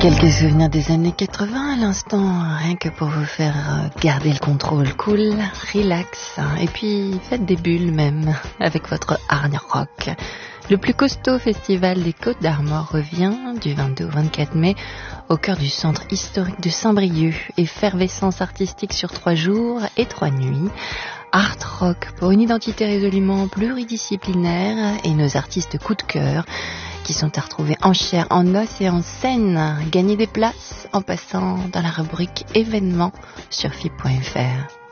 Quelques souvenirs des années 80 à l'instant, rien que pour vous faire garder le contrôle, cool, relax, et puis faites des bulles même avec votre hard rock. Le plus costaud festival des Côtes d'Armor revient du 22 au 24 mai au cœur du centre historique de Saint-Brieuc. Effervescence artistique sur 3 jours et 3 nuits. Art rock pour une identité résolument pluridisciplinaire et nos artistes coup de cœur qui sont à retrouver en chair, en os et en scène. Gagnez des places en passant dans la rubrique événements sur FIP.fr.